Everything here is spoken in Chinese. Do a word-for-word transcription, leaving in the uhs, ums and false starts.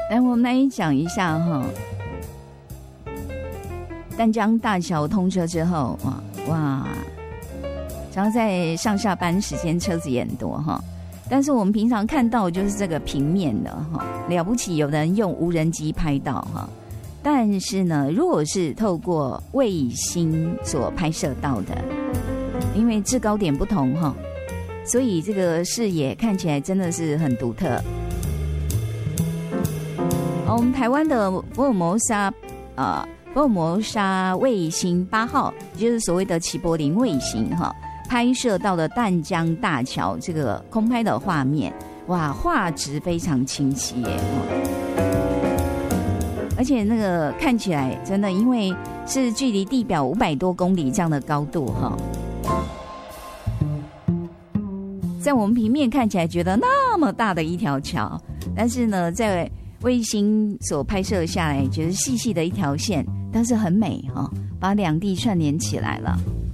来，我们来讲一下哈，淡江大桥通车之后，哇哇，然后在上下班时间车子也很多哈。但是我们平常看到就是这个平面的哈，了不起有人用无人机拍到哈。但是呢，如果是透过卫星所拍摄到的，因为制高点不同哈，所以这个视野看起来真的是很独特。我们台湾的福尔摩沙呃福尔摩沙卫星八号，也就是所谓的齐柏林卫星哈，拍摄到的淡江大桥这个空拍的画面，哇，画质非常清晰耶。而且那个看起来真的，因为是距离地表五百多公里这样的高度哈，在我们平面看起来觉得那么大的一条桥，但是呢，在卫星所拍摄下来，觉得细细的一条线，但是很美哈，把两地串联起来了。